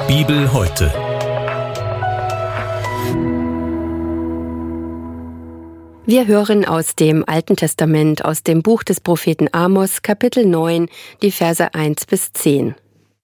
Bibel heute. Wir hören aus dem Alten Testament, aus dem Buch des Propheten Amos, Kapitel 9, die Verse 1 bis 10.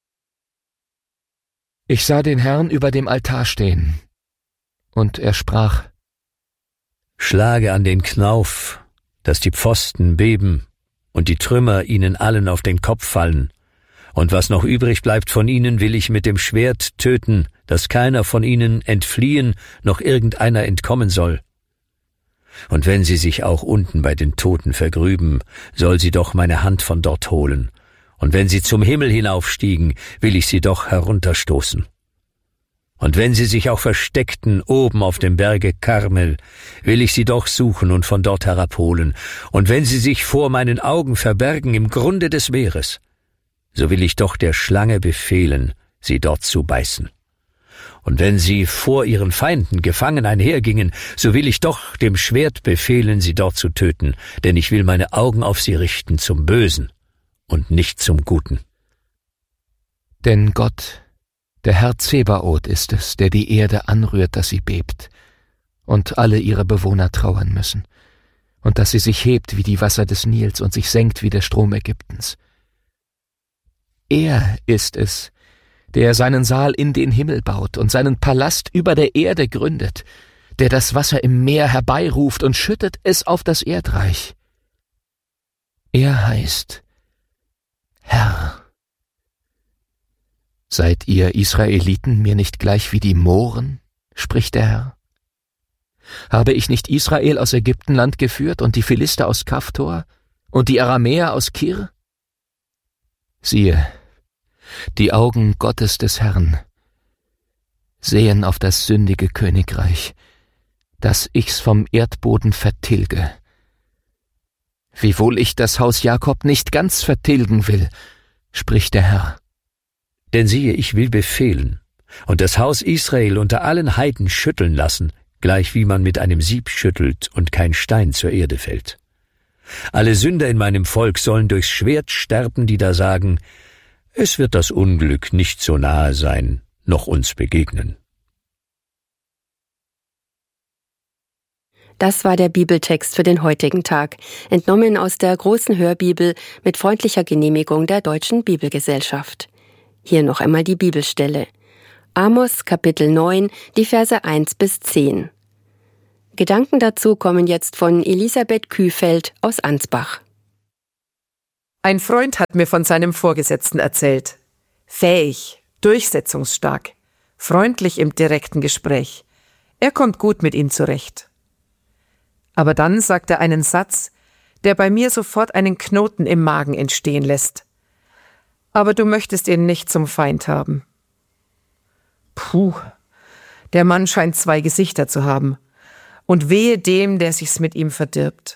Ich sah den Herrn über dem Altar stehen, und er sprach: Schlage an den Knauf, dass die Pfosten beben und die Trümmer ihnen allen auf den Kopf fallen. Und was noch übrig bleibt von ihnen, will ich mit dem Schwert töten, dass keiner von ihnen entfliehen, noch irgendeiner entkommen soll. Und wenn sie sich auch unten bei den Toten vergrüben, soll sie doch meine Hand von dort holen. Und wenn sie zum Himmel hinaufstiegen, will ich sie doch herunterstoßen. Und wenn sie sich auch versteckten oben auf dem Berge Karmel, will ich sie doch suchen und von dort herabholen. Und wenn sie sich vor meinen Augen verbergen im Grunde des Meeres, so will ich doch der Schlange befehlen, sie dort zu beißen. Und wenn sie vor ihren Feinden gefangen einhergingen, so will ich doch dem Schwert befehlen, sie dort zu töten, denn ich will meine Augen auf sie richten zum Bösen und nicht zum Guten. Denn Gott, der Herr Zebaoth, ist es, der die Erde anrührt, dass sie bebt, und alle ihre Bewohner trauern müssen, und dass sie sich hebt wie die Wasser des Nils und sich senkt wie der Strom Ägyptens. Er ist es, der seinen Saal in den Himmel baut und seinen Palast über der Erde gründet, der das Wasser im Meer herbeiruft und schüttet es auf das Erdreich. Er heißt Herr. Seid ihr Israeliten mir nicht gleich wie die Mohren, spricht der Herr? Habe ich nicht Israel aus Ägyptenland geführt und die Philister aus Kaftor und die Aramäer aus Kir? Siehe, die Augen Gottes des Herrn sehen auf das sündige Königreich, dass ich's vom Erdboden vertilge. Wiewohl ich das Haus Jakob nicht ganz vertilgen will, spricht der Herr. Denn siehe, ich will befehlen und das Haus Israel unter allen Heiden schütteln lassen, gleich wie man mit einem Sieb schüttelt und kein Stein zur Erde fällt. Alle Sünder in meinem Volk sollen durchs Schwert sterben, die da sagen: Es wird das Unglück nicht so nahe sein, noch uns begegnen. Das war der Bibeltext für den heutigen Tag, entnommen aus der großen Hörbibel mit freundlicher Genehmigung der Deutschen Bibelgesellschaft. Hier noch einmal die Bibelstelle. Amos, Kapitel 9, die Verse 1 bis 10. Gedanken dazu kommen jetzt von Elisabeth Kühfeld aus Ansbach. Ein Freund hat mir von seinem Vorgesetzten erzählt. Fähig, durchsetzungsstark, freundlich im direkten Gespräch. Er kommt gut mit ihm zurecht. Aber dann sagt er einen Satz, der bei mir sofort einen Knoten im Magen entstehen lässt. Aber du möchtest ihn nicht zum Feind haben. Puh, der Mann scheint zwei Gesichter zu haben. Und wehe dem, der sich's mit ihm verdirbt.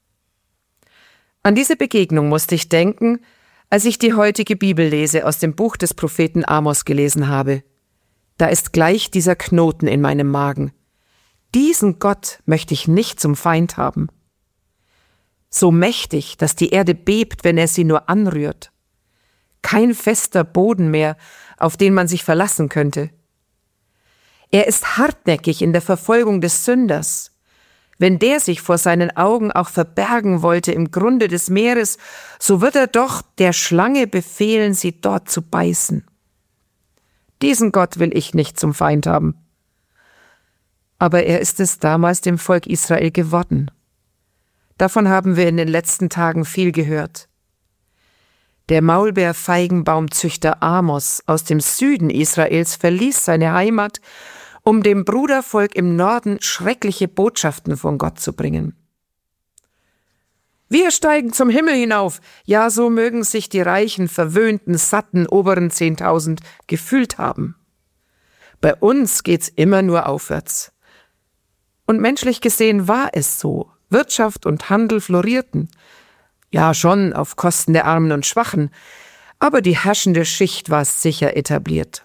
An diese Begegnung musste ich denken, als ich die heutige Bibellese aus dem Buch des Propheten Amos gelesen habe. Da ist gleich dieser Knoten in meinem Magen. Diesen Gott möchte ich nicht zum Feind haben. So mächtig, dass die Erde bebt, wenn er sie nur anrührt. Kein fester Boden mehr, auf den man sich verlassen könnte. Er ist hartnäckig in der Verfolgung des Sünders. Wenn der sich vor seinen Augen auch verbergen wollte im Grunde des Meeres, so wird er doch der Schlange befehlen, sie dort zu beißen. Diesen Gott will ich nicht zum Feind haben. Aber er ist es damals dem Volk Israel geworden. Davon haben wir in den letzten Tagen viel gehört. Der Maulbeerfeigenbaumzüchter Amos aus dem Süden Israels verließ seine Heimat, um dem Brudervolk im Norden schreckliche Botschaften von Gott zu bringen. Wir steigen zum Himmel hinauf, ja, so mögen sich die reichen, verwöhnten, satten oberen 10.000 gefühlt haben. Bei uns geht's immer nur aufwärts. Und menschlich gesehen war es so. Wirtschaft und Handel florierten. Ja, schon auf Kosten der Armen und Schwachen, aber die herrschende Schicht war sicher etabliert.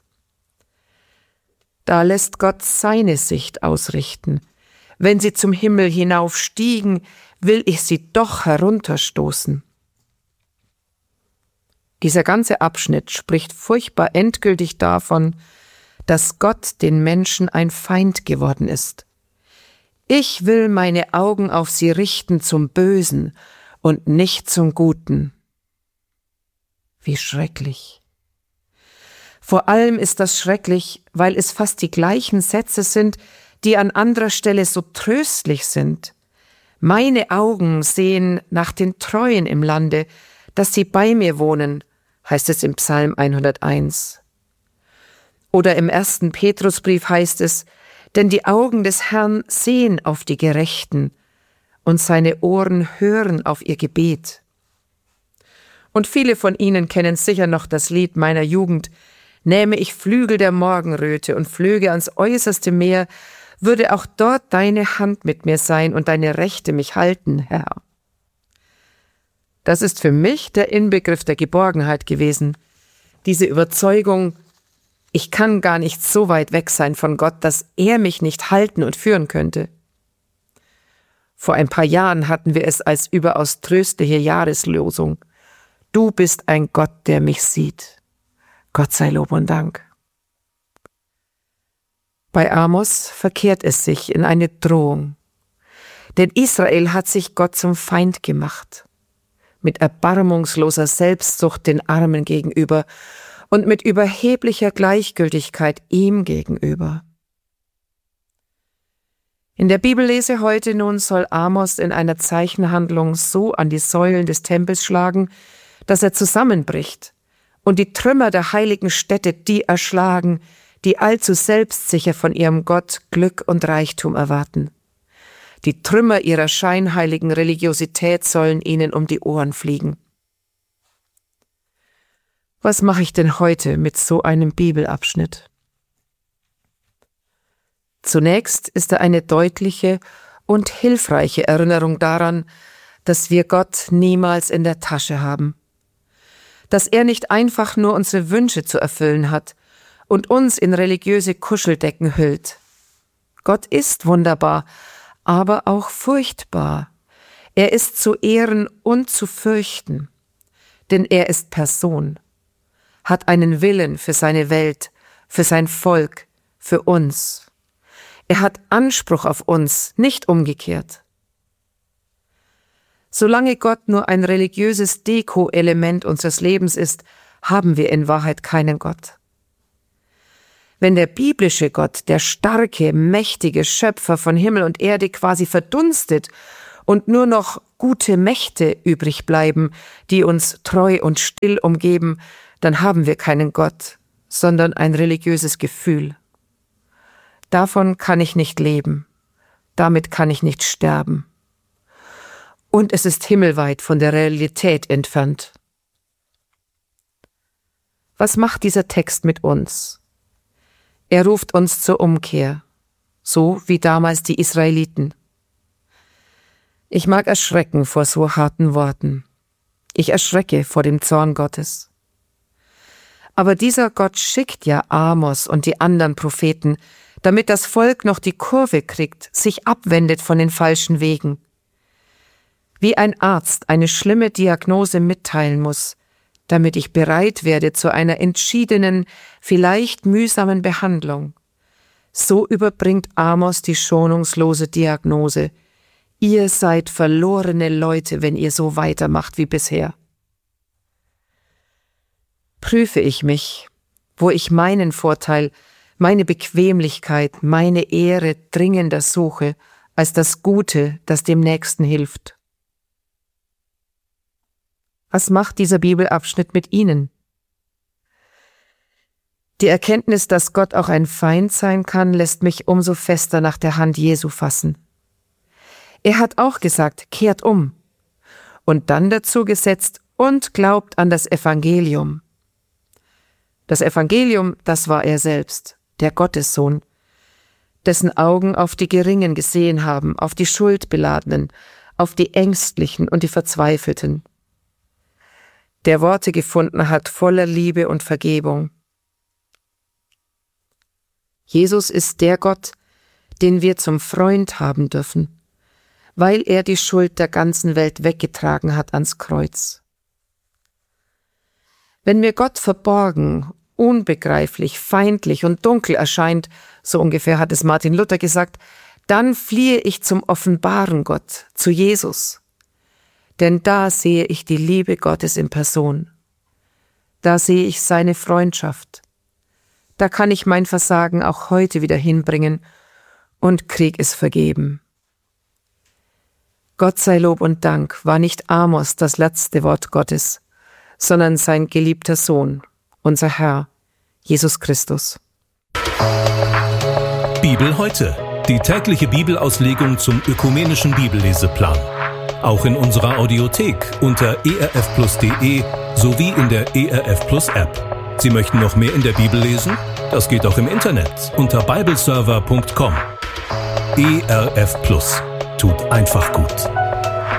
Da lässt Gott seine Sicht ausrichten. Wenn sie zum Himmel hinaufstiegen, will ich sie doch herunterstoßen. Dieser ganze Abschnitt spricht furchtbar endgültig davon, dass Gott den Menschen ein Feind geworden ist. Ich will meine Augen auf sie richten zum Bösen und nicht zum Guten. Wie schrecklich. Vor allem ist das schrecklich, weil es fast die gleichen Sätze sind, die an anderer Stelle so tröstlich sind. Meine Augen sehen nach den Treuen im Lande, dass sie bei mir wohnen, heißt es im Psalm 101. Oder im 1. Petrusbrief heißt es, denn die Augen des Herrn sehen auf die Gerechten und seine Ohren hören auf ihr Gebet. Und viele von Ihnen kennen sicher noch das Lied meiner Jugend: Nähme ich Flügel der Morgenröte und flöge ans äußerste Meer, würde auch dort deine Hand mit mir sein und deine Rechte mich halten, Herr. Das ist für mich der Inbegriff der Geborgenheit gewesen. Diese Überzeugung, ich kann gar nicht so weit weg sein von Gott, dass er mich nicht halten und führen könnte. Vor ein paar Jahren hatten wir es als überaus tröstliche Jahreslosung: Du bist ein Gott, der mich sieht. Gott sei Lob und Dank. Bei Amos verkehrt es sich in eine Drohung. Denn Israel hat sich Gott zum Feind gemacht. Mit erbarmungsloser Selbstsucht den Armen gegenüber und mit überheblicher Gleichgültigkeit ihm gegenüber. In der Bibellese heute nun soll Amos in einer Zeichenhandlung so an die Säulen des Tempels schlagen, dass er zusammenbricht und die Trümmer der heiligen Städte die erschlagen, die allzu selbstsicher von ihrem Gott Glück und Reichtum erwarten. Die Trümmer ihrer scheinheiligen Religiosität sollen ihnen um die Ohren fliegen. Was mache ich denn heute mit so einem Bibelabschnitt? Zunächst ist er eine deutliche und hilfreiche Erinnerung daran, dass wir Gott niemals in der Tasche haben. Dass er nicht einfach nur unsere Wünsche zu erfüllen hat und uns in religiöse Kuscheldecken hüllt. Gott ist wunderbar, aber auch furchtbar. Er ist zu ehren und zu fürchten, denn er ist Person, hat einen Willen für seine Welt, für sein Volk, für uns. Er hat Anspruch auf uns, nicht umgekehrt. Solange Gott nur ein religiöses Deko-Element unseres Lebens ist, haben wir in Wahrheit keinen Gott. Wenn der biblische Gott, der starke, mächtige Schöpfer von Himmel und Erde quasi verdunstet und nur noch gute Mächte übrig bleiben, die uns treu und still umgeben, dann haben wir keinen Gott, sondern ein religiöses Gefühl. Davon kann ich nicht leben, damit kann ich nicht sterben. Und es ist himmelweit von der Realität entfernt. Was macht dieser Text mit uns? Er ruft uns zur Umkehr, so wie damals die Israeliten. Ich mag erschrecken vor so harten Worten. Ich erschrecke vor dem Zorn Gottes. Aber dieser Gott schickt ja Amos und die anderen Propheten, damit das Volk noch die Kurve kriegt, sich abwendet von den falschen Wegen. Wie ein Arzt eine schlimme Diagnose mitteilen muss, damit ich bereit werde zu einer entschiedenen, vielleicht mühsamen Behandlung. So überbringt Amos die schonungslose Diagnose: Ihr seid verlorene Leute, wenn ihr so weitermacht wie bisher. Prüfe ich mich, wo ich meinen Vorteil, meine Bequemlichkeit, meine Ehre dringender suche, als das Gute, das dem Nächsten hilft. Was macht dieser Bibelabschnitt mit Ihnen? Die Erkenntnis, dass Gott auch ein Feind sein kann, lässt mich umso fester nach der Hand Jesu fassen. Er hat auch gesagt, kehrt um. Und dann dazu gesetzt, und glaubt an das Evangelium. Das Evangelium, das war er selbst, der Gottessohn, dessen Augen auf die Geringen gesehen haben, auf die Schuldbeladenen, auf die Ängstlichen und die Verzweifelten. Der Worte gefunden hat voller Liebe und Vergebung. Jesus ist der Gott, den wir zum Freund haben dürfen, weil er die Schuld der ganzen Welt weggetragen hat ans Kreuz. Wenn wir Gott verborgen unbegreiflich, feindlich und dunkel erscheint, so ungefähr hat es Martin Luther gesagt, dann fliehe ich zum offenbaren Gott, zu Jesus. Denn da sehe ich die Liebe Gottes in Person. Da sehe ich seine Freundschaft. Da kann ich mein Versagen auch heute wieder hinbringen und krieg es vergeben. Gott sei Lob und Dank war nicht Amos das letzte Wort Gottes, sondern sein geliebter Sohn, unser Herr, Jesus Christus. Bibel heute, die tägliche Bibelauslegung zum ökumenischen Bibelleseplan. Auch in unserer Audiothek unter erfplus.de sowie in der ERF Plus App. Sie möchten noch mehr in der Bibel lesen? Das geht auch im Internet unter bibleserver.com. ERF Plus tut einfach gut.